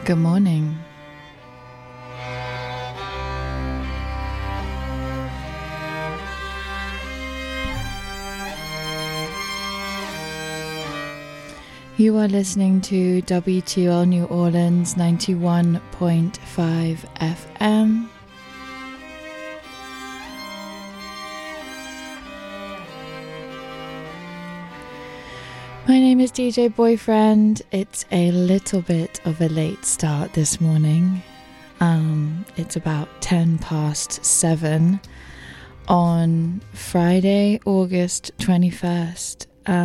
Good morning. You are listening to WTL New Orleans 91.5 FM. My name is DJ Boyfriend. It's a little bit of a late start this morning. It's about 7:10 on Friday, August 21st.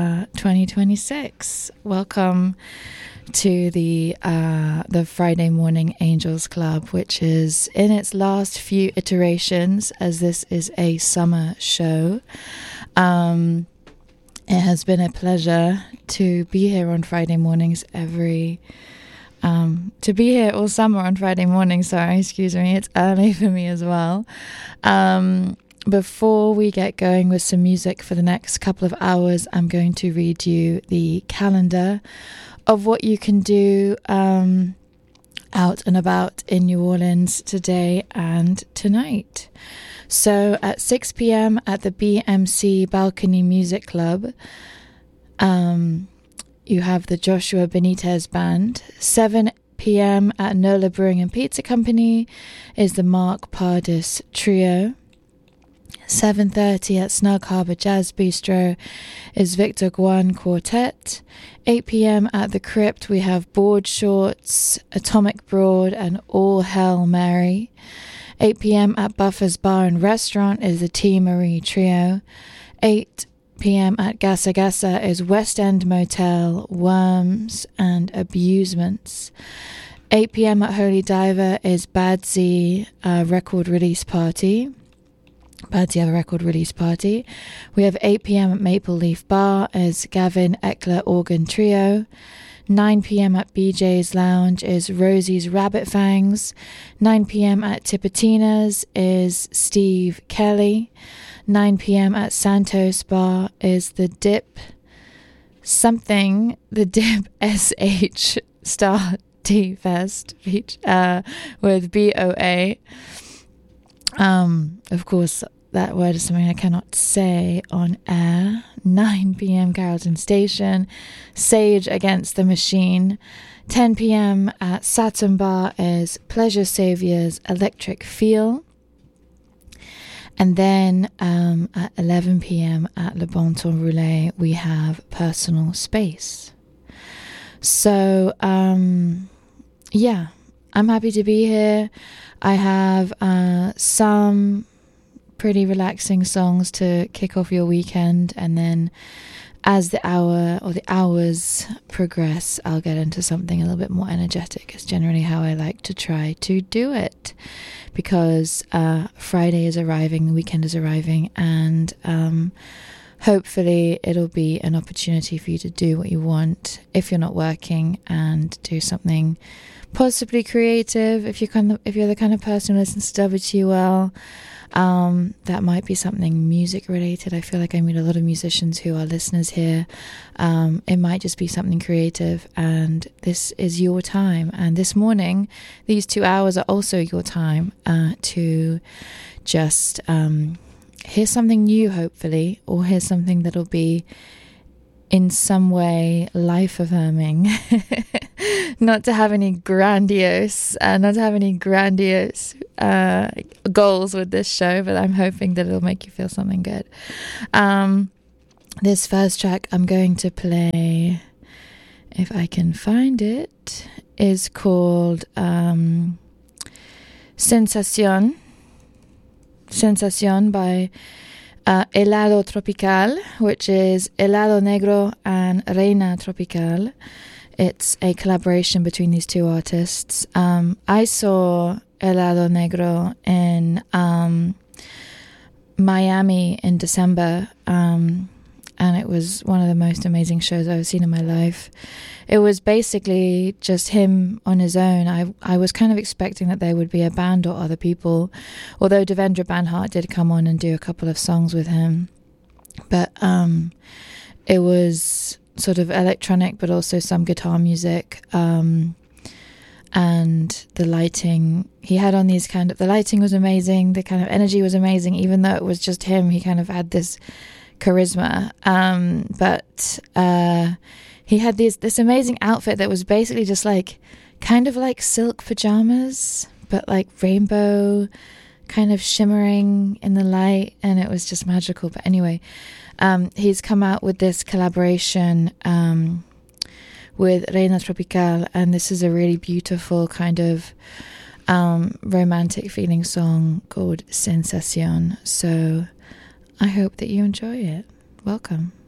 2026. Welcome to the Friday Morning Angels Club, which is in its last few iterations, as this is a summer show. It has been a pleasure to be here on Friday mornings to be here all summer on Friday mornings. Sorry, excuse me, it's early for me as well. Before we get going with some music for the next couple of hours, I'm going to read you the calendar of what you can do out and about in New Orleans today and tonight. So at 6 p.m. at the BMC Balcony Music Club, you have the Joshua Benitez Band. 7 p.m. at Nola Brewing and Pizza Company is the Mark Pardis Trio. 7:30 at Snug Harbor Jazz Bistro is Victor Guan Quartet. 8 p.m. at the Crypt we have Board Shorts, Atomic Broad and All Hell Mary. 8 p.m. at Buffer's Bar and Restaurant is the T. Marie Trio. 8 p.m. at Gassa Gassa is West End Motel, Worms and Abusements. 8 p.m. at Holy Diver is Badsy Record Release Party. Badsy have a record release party. We have 8 p.m. at Maple Leaf Bar is Gavin Eckler Organ Trio. 9 p.m. at BJ's Lounge is Rosie's Rabbit Fangs. 9 p.m. at Tipitina's is Steve Kelly. 9 p.m. at Santos Bar is the Dip SH Star Tea Fest with BOA. Of course, that word is something I cannot say on air. 9 p.m. Carrollton Station, Sage Against the Machine. 10 p.m. at Saturn Bar is Pleasure Saviors Electric Feel. And then at 11 p.m. at Le Bon Temps Roulé, we have Personal Space. So, yeah, I'm happy to be here. I have some pretty relaxing songs to kick off your weekend, and then as the hour or the hours progress, I'll get into something a little bit more energetic. It's generally how I like to try to do it, because Friday is arriving, the weekend is arriving, and hopefully it'll be an opportunity for you to do what you want if you're not working, and do something possibly creative. If you're the kind of person who listens to WTUL, that might be something music related. I feel like I meet a lot of musicians who are listeners here. It might just be something creative, and this is your time. And this morning, these 2 hours are also your time to just hear something new, hopefully, or hear something that'll be in some way life affirming. not to have any grandiose goals with this show, but I'm hoping that it'll make you feel something good. This first track I'm going to play, if I can find it, is called Sensación by Helado Tropical, which is Helado Negro and Reina Tropical. It's a collaboration between these two artists. I saw Helado Negro in Miami in December, and it was one of the most amazing shows I've ever seen in my life. It was basically just him on his own. I was kind of expecting that there would be a band or other people, although Devendra Banhart did come on and do a couple of songs with him. But it was sort of electronic, but also some guitar music. And and the lighting, he had on these kind of, the lighting was amazing, the kind of energy was amazing, even though it was just him, he kind of had this charisma. But he had this amazing outfit that was basically just like, kind of like silk pajamas, but like rainbow, kind of shimmering in the light, and it was just magical. But anyway, he's come out with this collaboration with Reina Tropical, and this is a really beautiful kind of romantic feeling song called Sensación. So I hope that you enjoy it. Welcome.